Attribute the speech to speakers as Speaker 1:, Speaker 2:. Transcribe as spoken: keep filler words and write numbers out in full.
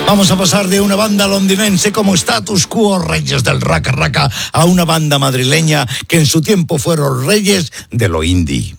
Speaker 1: Vamos a pasar de una banda londinense como Status Quo, reyes del raca raca, a una banda madrileña que en su tiempo fueron reyes de lo indie.